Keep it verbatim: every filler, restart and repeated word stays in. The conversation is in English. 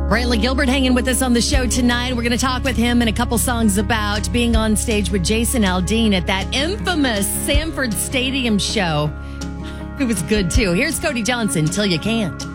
Brantley Gilbert hanging with us on the show tonight. We're going to talk with him in a couple songs about being on stage with Jason Aldean at that infamous Sanford Stadium show. It was good, too. Here's Cody Johnson, Till You Can't.